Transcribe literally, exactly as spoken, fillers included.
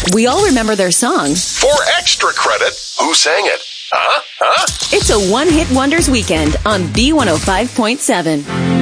We all remember their song. For extra credit, who sang it? Huh? Huh? It's a one-hit wonders weekend on B one oh five point seven.